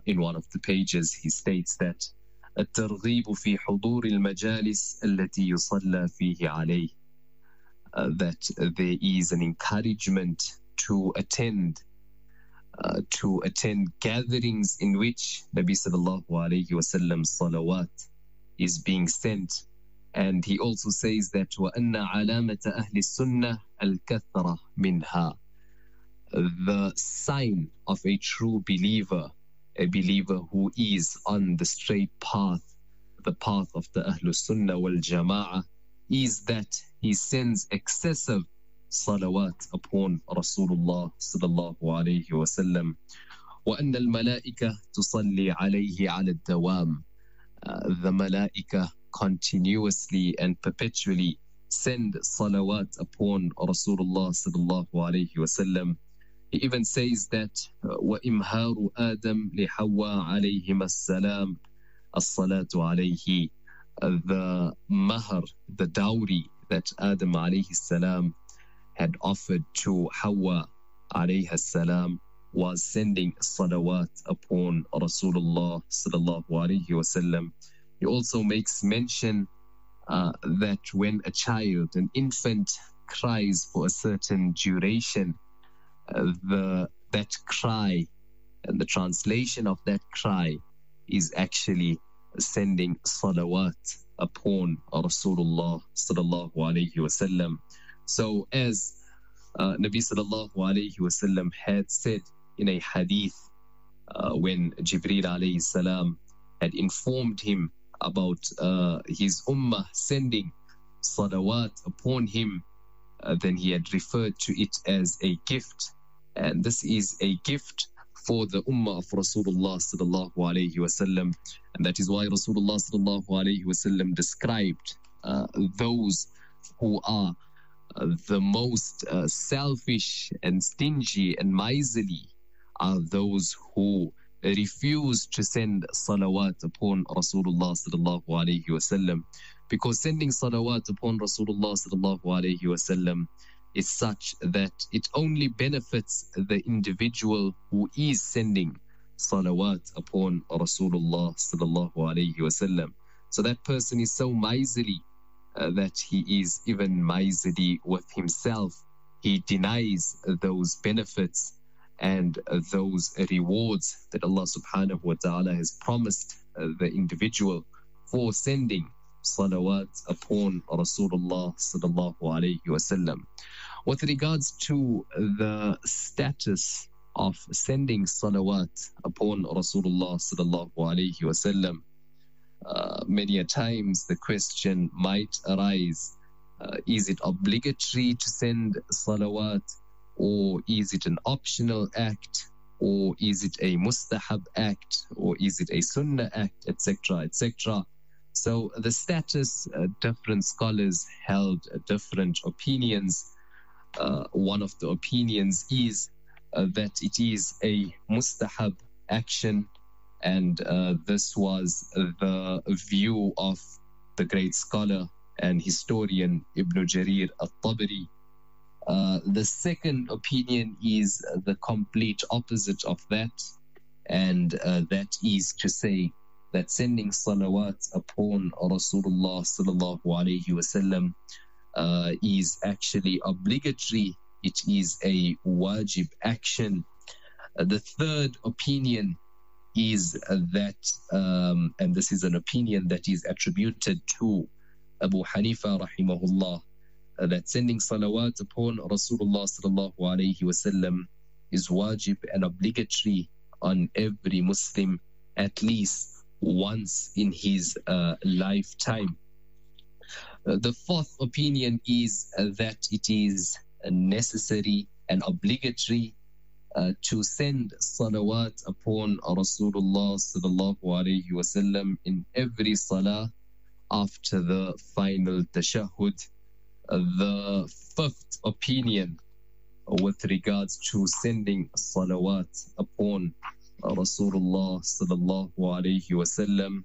in one of the pages, he states that الترغيب في حضور المجالس التي يصلى فيه عليه, that there is an encouragement to attend gatherings in which Nabi sallallahu alayhi wasallam's salawat is being sent. And he also says that وَأَنَّ عَلَامَةَ أَهْلِ السُّنَّةِ الْكَثْرَةِ مِنْهَا, the sign of a true believer, a believer who is on the straight path, the path of the Ahlul Sunnah wal Jama'ah, is that he sends excessive salawat upon Rasulullah sallallahu alayhi wa sallam. وَأَنَّ الْمَلَائِكَةَ تُصَلِّي عَلَيْهِ عَلَى الدَّوَامِ, the malaika continuously and perpetually send salawat upon Rasulullah sallallahu alayhi wa sallam. He even says that وَإِمْهَارُ آدَمْ لِحَوَّى عَلَيْهِمَا السَّلَامِ الصَّلَاةُ عَلَيْهِ, the mahar, the dowry that Adam alayhi salam had offered to Hawa alayhi salam was sending salawat upon Rasulullah sallallahu alayhi wa sallam. He also makes mention that when a child, an infant, cries for a certain duration, that cry and the translation of that cry is actually sending salawat upon Rasulullah sallallahu alayhi wa sallam. So as Nabi sallallahu alayhi wa sallam had said in a hadith, when Jibreel alayhi salam had informed him about his ummah sending salawat upon him, then he had referred to it as a gift. And this is a gift for the ummah of Rasulullah sallallahu alayhi wa sallam. And that is why Rasulullah sallallahu alayhi wa sallam described those who are the most selfish and stingy and miserly are those who refuse to send salawat upon Rasulullah sallallahu alayhi wa sallam, because sending salawat upon Rasulullah sallallahu alayhi wa sallam is such that it only benefits the individual who is sending salawat upon Rasulullah sallallahu alayhi wa sallam. So that person is so miserly that he is even miserly with himself. He denies those benefits and those rewards that Allah subhanahu wa ta'ala has promised the individual for sending salawat upon Rasulullah sallallahu alayhi wa sallam. With regards to the status of sending salawat upon Rasulullah sallallahu alayhi wa sallam, many a times the question might arise, is it obligatory to send salawat, or is it an optional act, or is it a mustahab act, or is it a sunnah act, etc., etc. So the status, different scholars held different opinions. One of the opinions is that it is a mustahab action, and this was the view of the great scholar and historian Ibn Jarir al-Tabari. The second opinion is the complete opposite of that, and that is to say that sending salawat upon Rasulullah sallallahu alayhi wa sallam is actually obligatory. It is a wajib action. The third opinion is that, and this is an opinion that is attributed to Abu Hanifa rahimahullah, that sending salawat upon Rasulullah sallallahu alayhi wa sallam is wajib and obligatory on every Muslim at least once in his lifetime. The fourth opinion is that it is necessary and obligatory to send salawat upon Rasulullah sallallahu alayhi wa sallam in every salah after the final tashahhud. The fifth opinion with regards to sending salawat upon Rasulullah sallallahu alayhi wa sallam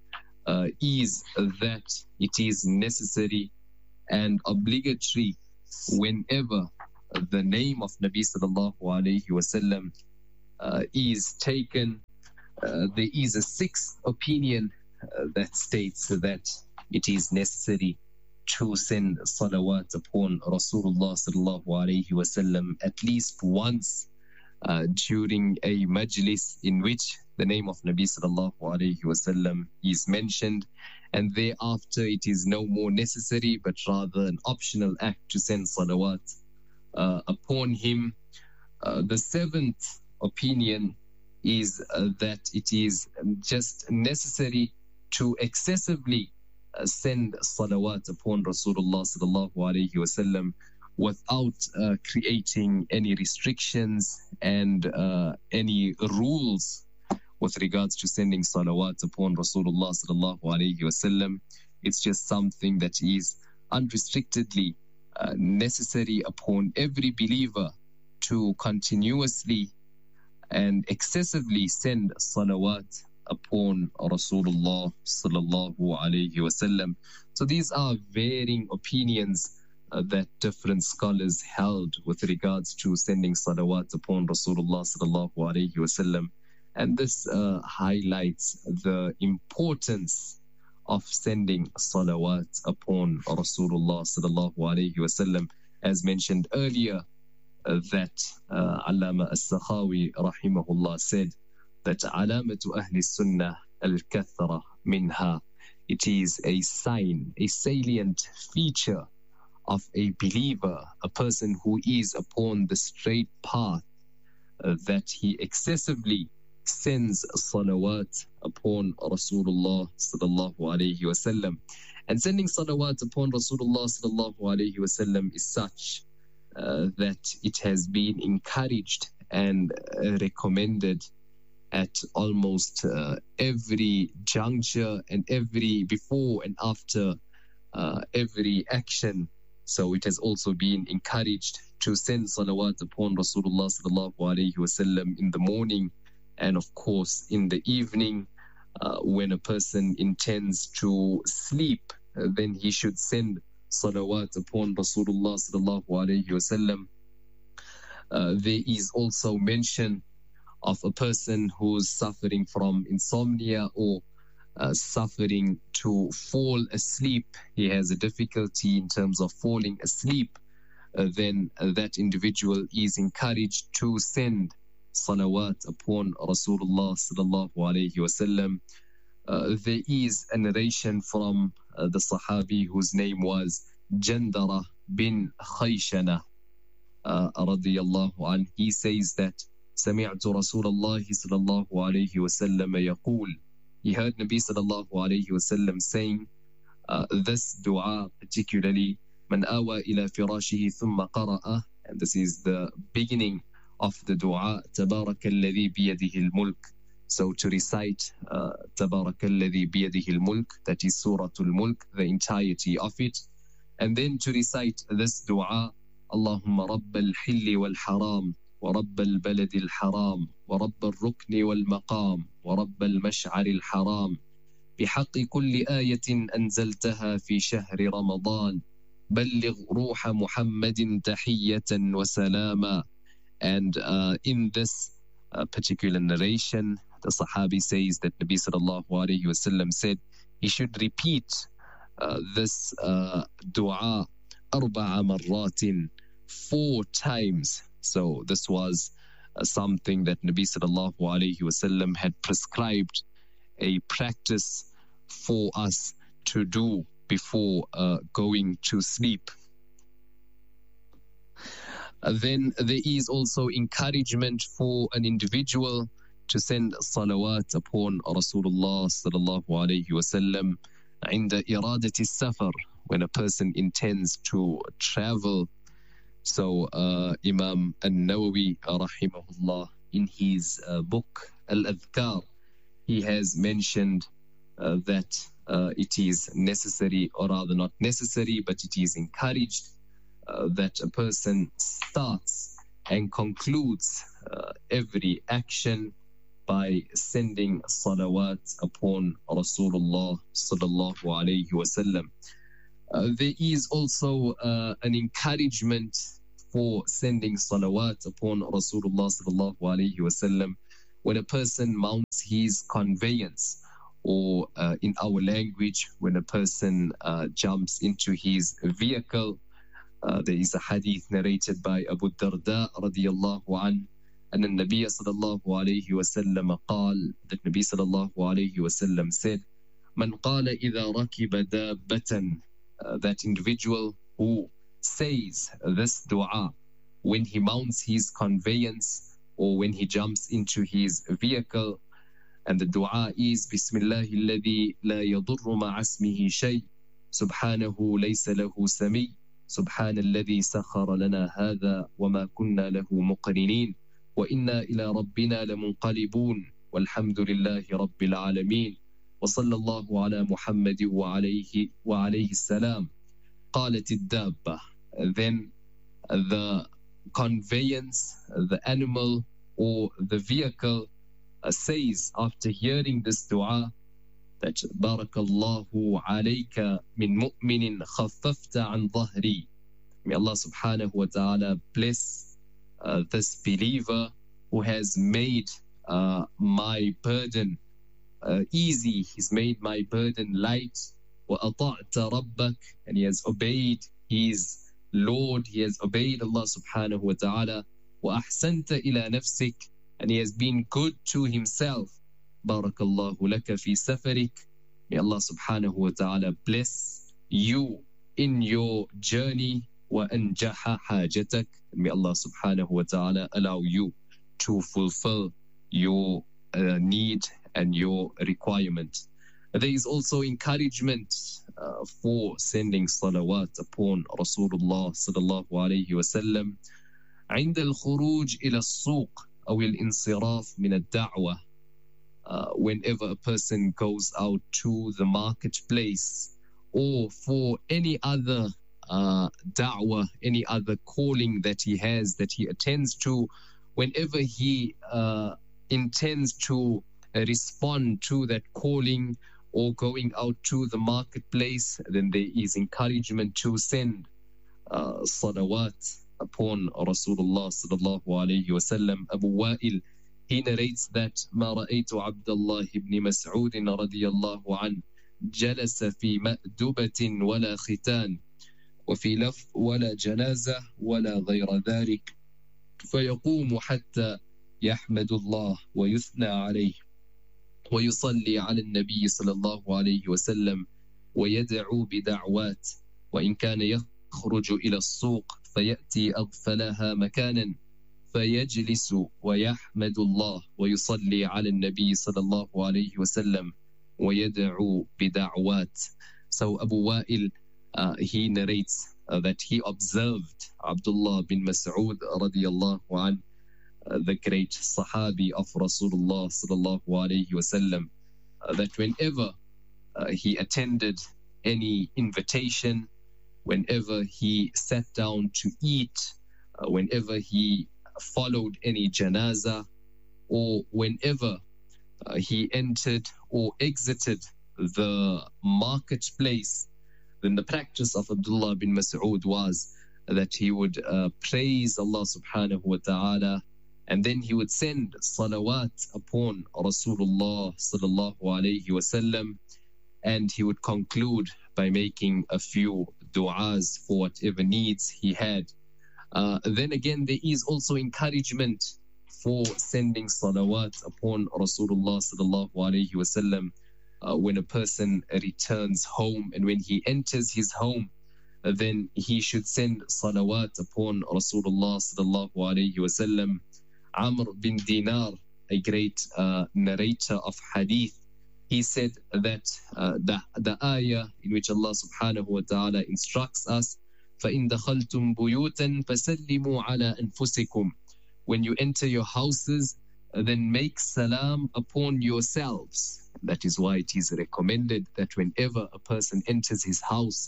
is that it is necessary and obligatory whenever the name of Nabi sallallahu alayhi wa sallam is taken There is a sixth opinion that states that it is necessary to send salawat upon Rasulullah sallallahu alayhi wasallam at least once during a majlis in which the name of Nabi sallallahu alayhi wasallam is mentioned, and thereafter it is no more necessary but rather an optional act to send salawat upon him. The seventh opinion is that it is just necessary to excessively send salawat upon Rasulullah sallallahu alayhi wasallam without creating any restrictions and any rules with regards to sending salawat upon Rasulullah sallallahu alayhi wasallam. It's just something that is unrestrictedly necessary upon every believer to continuously and excessively send salawat upon Rasulullah sallallahu alayhi wasallam. So these are varying opinions that different scholars held with regards to sending salawat upon Rasulullah sallallahu alayhi wasallam, and this highlights the importance of sending salawat upon Rasulullah sallallahu alayhi wasallam, as mentioned earlier. That Allama As-Sakhawi rahimahullah said that alamatu ahli sunnah al-kathra minha, it is a sign, a salient feature of a believer, a person who is upon the straight path, that he excessively sends salawat upon Rasulullah sallallahu alayhi wasallam. And sending salawat upon Rasulullah sallallahu alayhi wasallam is such that it has been encouraged and recommended at almost every juncture and every before and after every action. So it has also been encouraged to send salawat upon Rasulullah sallallahu alayhi wasallam in the morning, and of course in the evening. When a person intends to sleep, then he should send salawat upon Rasulullah sallallahu alayhi wasallam. There is also mention of a person who's suffering from insomnia or suffering to fall asleep. He has a difficulty in terms of falling asleep. Then that individual is encouraged to send salawat upon Rasulullah sallallahu alayhi wasallam. There is a narration from the Sahabi whose name was Jandara bin Khayshana radiyallahu anhu. He says that سمعت رسول الله صلى الله عليه وسلم يقول, he heard Nabi sallallahu alayhi wasallam saying this dua, particularly من آوى إلى فراشه ثم قرأ, and this is the beginning of the dua, تبارك الذي بيده الملك. So to recite تبارك الذي بيده الملك, that is Surah Al-Mulk, the entirety of it, and then to recite this dua, اللهم رب الحل والحرام ورب البلد الحرام ورب الركن والمقام ورب المشعر الحرام بحق كل آية أنزلتها في شهر رمضان بلغ روح محمد تحية وسلاما. And in this particular narration, the Sahabi says that Nabi sallallahu alayhi wasallam said he should repeat this dua أربع مرات, 4 times. So this was something that Nabi sallallahu alayhi wasallam had prescribed, a practice for us to do before going to sleep. Then there is also encouragement for an individual to send salawat upon Rasulullah sallallahu alayhi wasallam عند إرادة السفر, when a person intends to travel. So Imam An-Nawawi rahimahullah, in his book Al-Adhkar, he has mentioned that it is necessary, or rather not necessary, but it is encouraged that a person starts and concludes every action by sending salawat upon Rasulullah sallallahu alayhi wasallam. There is also an encouragement for sending salawat upon Rasulullah sallallahu alayhi wasallam when a person mounts his conveyance, or in our language, when a person jumps into his vehicle. There is a hadith narrated by Abu Darda radiyallahu an, أن النبي صلى الله عليه وسلم قال, that Nabi صلى الله عليه وسلم said, من قال إذا ركب دابة, that individual who says this dua when he mounts his conveyance or when he jumps into his vehicle, and the dua is بسم الله الذي لا يضر مع اسمه شيء سبحانه ليس له سمي سبحان الذي سخر لنا هذا وما كنا له مقرنين وإنا إلى ربنا لمنقلبون والحمد لله رب العالمين وصلى الله على محمد وعليه السلام. قالت الدابة, then the conveyance, the animal or the vehicle says after hearing this dua that بارك الله عليك من مؤمن خففت عن ظهري. May Allah subhanahu wa ta'ala bless this believer who has made my burden easy, he's made my burden light. وأطعت ربك, and he has obeyed his Lord, he has obeyed Allah subhanahu wa ta'ala. وأحسنت إلى نفسك, and he has been good to himself. بارك الله لك في سفرك. May Allah subhanahu wa ta'ala bless you in your journey. وأنجح حاجتك. May Allah subhanahu wa ta'ala allow you to fulfill your need and your requirement. There is also encouragement for sending salawat upon Rasulullah sallallahu alayhi wa sallam عند الخروج إلى السوق أو الانصراف من الدعوة. Whenever a person goes out to the marketplace or for any other da'wah, any other calling that he has, that he attends to, whenever he intends to respond to that calling or going out to the marketplace, then there is encouragement to send salawat upon Rasulullah sallallahu alayhi wa sallam. Abu Wa'il, he narrates that ما رأيت عبد الله بن مسعود رضي الله عنه جلس في مأدبة ولا ختان وفي لف ولا جنازة ولا غير ذلك فيقوم حتى يحمد الله ويثنى عليه ويصلي على النبي صلى الله عليه وسلم ويدعو بدعوات وإن كان يخرج إلى السوق فيأتي أغفلها مكانا فيجلس ويحمد الله ويصلي على النبي صلى الله عليه وسلم ويدعو بدعوات. So Abu Wa'il, he narrates that he observed Abdullah bin Mas'ud radiyallahu anh, the great Sahabi of Rasulullah sallallahu alayhi wasallam, that whenever he attended any invitation, whenever he sat down to eat, whenever he followed any janazah, or whenever he entered or exited the marketplace, then the practice of Abdullah bin Mas'ud was that he would praise Allah subhanahu wa ta'ala, and then he would send salawat upon Rasulullah sallallahu alayhi wasallam, and he would conclude by making a few du'as for whatever needs he had. Then again, there is also encouragement for sending salawat upon Rasulullah sallallahu alayhi wasallam when a person returns home, and when he enters his home, then he should send salawat upon Rasulullah sallallahu alayhi wasallam. Amr bin Dinar, a great narrator of hadith, he said that the ayah in which Allah subhanahu wa ta'ala instructs us, فَإِن دَخَلْتُمْ بُيُوتًا فَسَلِّمُوا عَلَىٰ أَنفُسِكُمْ, when you enter your houses, then make salam upon yourselves. That is why it is recommended that whenever a person enters his house,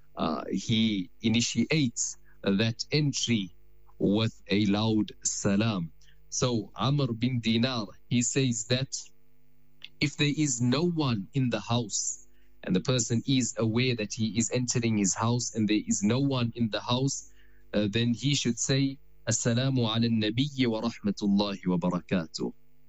he initiates that entry with a loud salam. So Amr bin Dinar, he says that if there is no one in the house, and the person is aware that he is entering his house and there is no one in the house, then he should say Assalamu ala nabiyyi wa rahmatullahi wa barakatuh.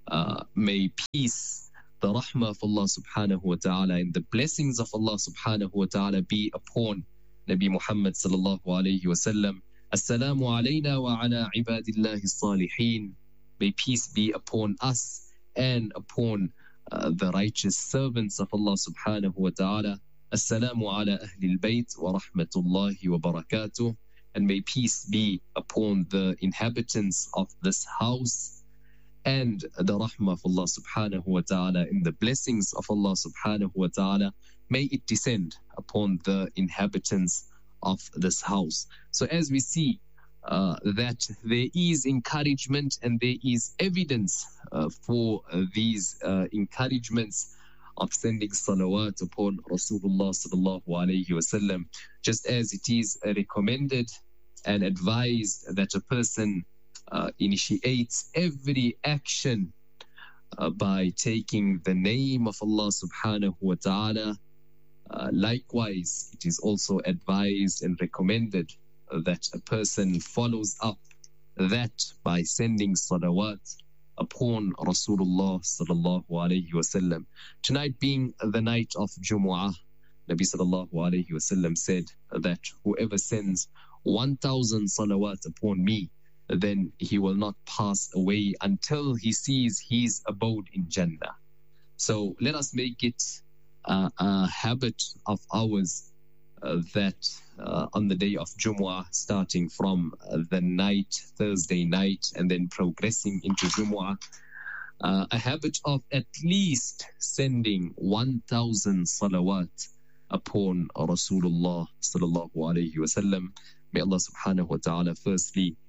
May peace, the rahmah of Allah subhanahu wa ta'ala, and the blessings of Allah subhanahu wa ta'ala be upon Nabi Muhammad sallallahu alayhi wa sallam. Assalamu alayna wa ala ibadillahi salihin. May peace be upon us and upon the righteous servants of Allah subhanahu wa ta'ala. Assalamu ala ahli al-bayt wa rahmatullahi wa barakatuh. And may peace be upon the inhabitants of this house and the rahmah of Allah subhanahu wa ta'ala and the blessings of Allah subhanahu wa ta'ala. May it descend upon the inhabitants of this house. So as we see that there is encouragement and there is evidence for these encouragements of sending salawat upon Rasulullah sallallahu alayhi wasallam, just as it is recommended and advised that a person initiates every action by taking the name of Allah subhanahu wa ta'ala. Likewise, it is also advised and recommended that a person follows up that by sending salawat upon Rasulullah sallallahu alayhi wasallam. Tonight being the night of Jumu'ah, Nabi sallallahu alayhi wasallam said that whoever sends 1,000 salawat upon me, then he will not pass away until he sees his abode in Jannah. So let us make it a habit of ours that on the day of Jumu'ah, starting from the night, Thursday night, and then progressing into Jumu'ah, a habit of at least sending 1,000 salawat upon Rasulullah sallallahu alayhi wasallam. May Allah subhanahu wa ta'ala firstly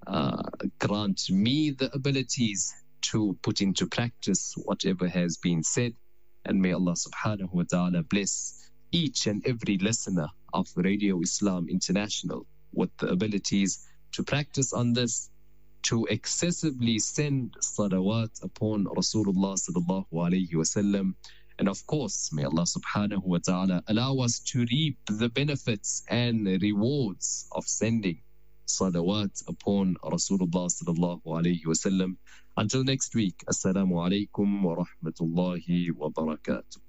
grant me the abilities to put into practice whatever has been said, and may Allah subhanahu wa ta'ala bless each and every listener of Radio Islam International with the abilities to practice on this, to excessively send salawat upon Rasulullah sallallahu alayhi wasallam. And of course, may Allah subhanahu wa ta'ala allow us to reap the benefits and rewards of sending salawat upon Rasulullah sallallahu alayhi wasallam. Until next week, assalamu alaikum wa rahmatullahi wa barakatuh.